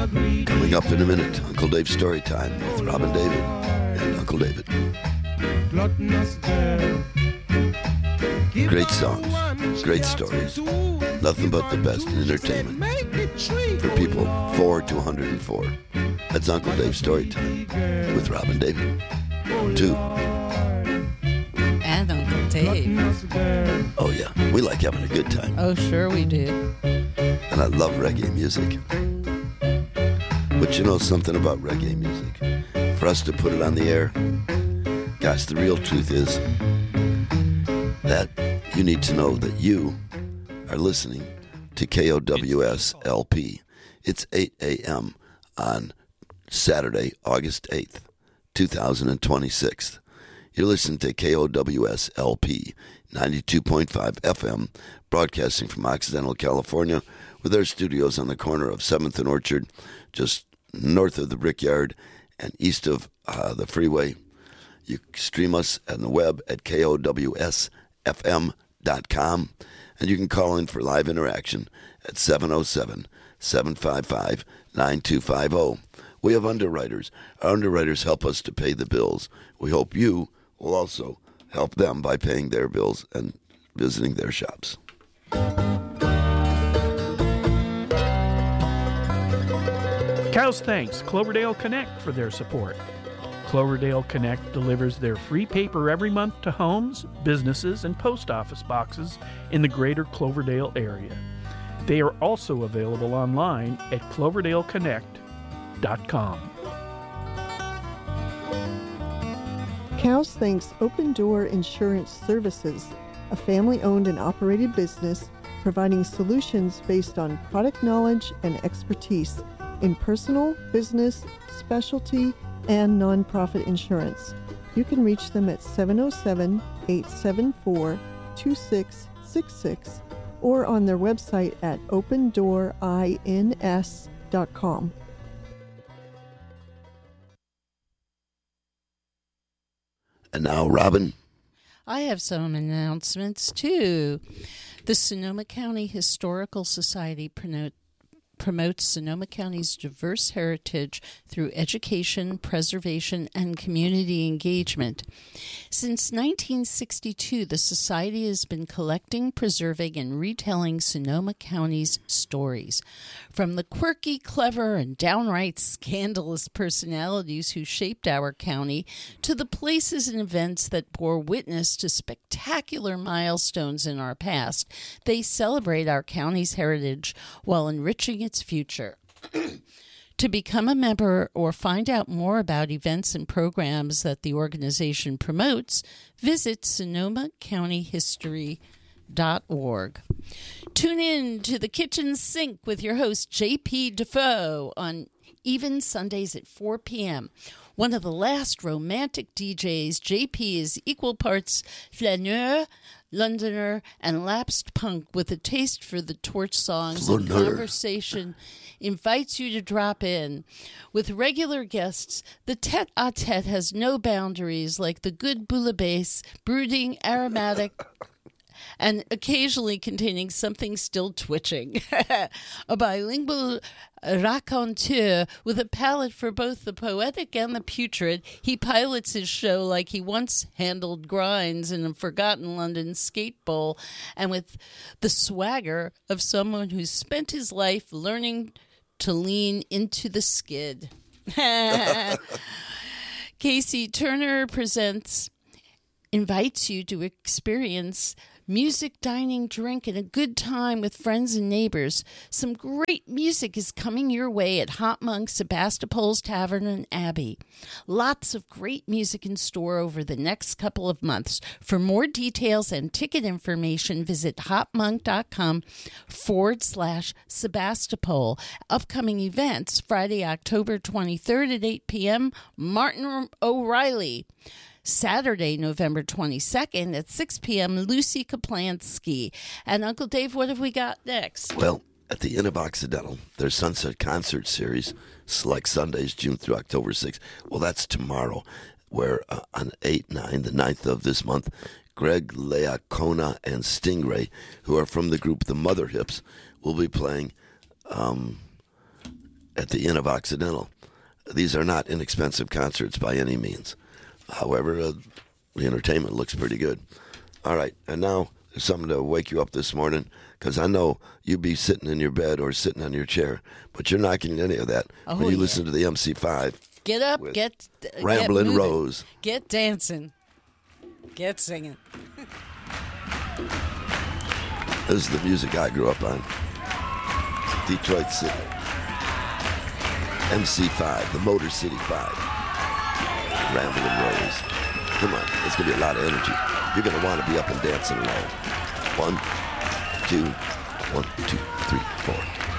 Coming up in a minute, Uncle Dave's Story Time with Robin David and Uncle David. Great songs, great stories, nothing but the best in entertainment for people 4 to 104. That's Uncle Dave's Story Time with Robin David. 2. And Uncle Dave. Oh yeah, we like having a good time. Oh, sure we do. And I love reggae music. But you know something about reggae music? For us to put it on the air, gosh, the real truth is that you need to know that you are listening to KOWS LP. It's 8 a.m. on Saturday, August 8th, 2026. You're listening to KOWS LP 92.5 FM, broadcasting from Occidental, California, with our studios on the corner of 7th and Orchard, just north of the Brickyard and east of the freeway. You stream us on the web at KOWSFM.com, and you can call in for live interaction at 707-755-9250. We have underwriters. Our underwriters help us to pay the bills. We hope you will also help them by paying their bills and visiting their shops. Cows thanks Cloverdale Connect for their support. Cloverdale Connect delivers their free paper every month to homes, businesses, and post office boxes in the greater Cloverdale area. They are also available online at cloverdaleConnect.com. Cows thanks Open Door Insurance Services, a family-owned and operated business providing solutions based on product knowledge and expertise in personal, business, specialty, and nonprofit insurance. You can reach them at 707-874-2666 or on their website at opendorins.com. And now, Robin. I have some announcements, too. The Sonoma County Historical Society promotes Sonoma County's diverse heritage through education, preservation, and community engagement. Since 1962, the Society has been collecting, preserving, and retelling Sonoma County's stories. From the quirky, clever, and downright scandalous personalities who shaped our county to the places and events that bore witness to spectacular milestones in our past, they celebrate our county's heritage while enriching its future. To become a member or find out more about events and programs that the organization promotes, visit SonomaCountyHistory.org. Tune in to The Kitchen Sink with your host, J.P. Defoe, on even Sundays at 4 p.m. One of the last romantic DJs, JP is equal parts flaneur, Londoner, and lapsed punk with a taste for the torch songs and conversation. Invites you to drop in. With regular guests, the tete-a-tete has no boundaries like the good bouillabaisse, brooding, aromatic, and occasionally containing something still twitching. A bilingual raconteur with a palate for both the poetic and the putrid, he pilots his show like he once handled grinds in a forgotten London skate bowl, and with the swagger of someone who's spent his life learning to lean into the skid. Casey Turner invites you to experience music, dining, drink, and a good time with friends and neighbors. Some great music is coming your way at Hot Monk, Sebastopol's Tavern, and Abbey. Lots of great music in store over the next couple of months. For more details and ticket information, visit hotmonk.com/Sebastopol. Upcoming events, Friday, October 23rd at 8 p.m., Martin O'Reilly. Saturday, November 22nd at 6 p.m., Lucy Kaplansky. And Uncle Dave, what have we got next? Well, at the Inn of Occidental, their Sunset Concert Series, Select Sundays, June through October 6th. Well, that's tomorrow, where on 8-9, the 9th of this month, Greg Leacona and Stingray, who are from the group The Mother Hips, will be playing at the Inn of Occidental. These are not inexpensive concerts by any means. However, the entertainment looks pretty good. All right, and now there's something to wake you up this morning, because I know you'd be sitting in your bed or sitting on your chair, but you're not getting any of that when you listen to the MC5. Get up, get Ramblin' moving. Rose. Get dancing. Get singing. This is the music I grew up on. Detroit City. MC5, the Motor City 5. Ramblin' Rose. Come on, it's going to be a lot of energy. You're going to want to be up and dancing along. 1, 2, 1, 2, 3, 4.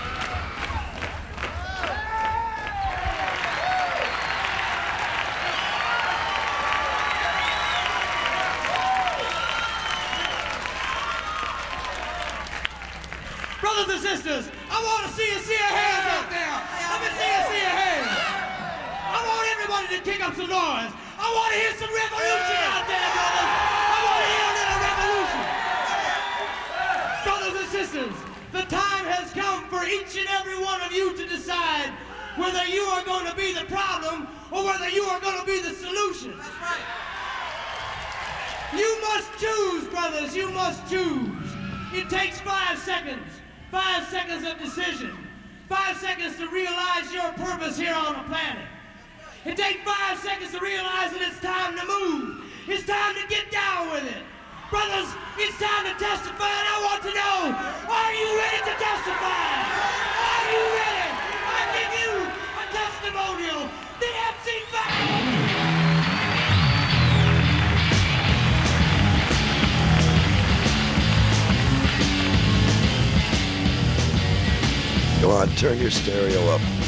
Brothers and sisters, I want to see your hands out there. Let me see your hands. I want everybody to kick up some noise. I want to hear some revolution out there, brothers. I want to hear a little revolution. Brothers and sisters, the time has come for each and every one of you to decide whether you are going to be the problem or whether you are going to be the solution. That's right. You must choose, brothers. You must choose. It takes 5 seconds. 5 seconds of decision. 5 seconds to realize your purpose here on the planet. It takes 5 seconds to realize that it's time to move. It's time to get down with it. Brothers, it's time to testify, and I want to know, are you ready to testify? Are you ready? I give you a testimonial. The MC5. Go on, turn your stereo up.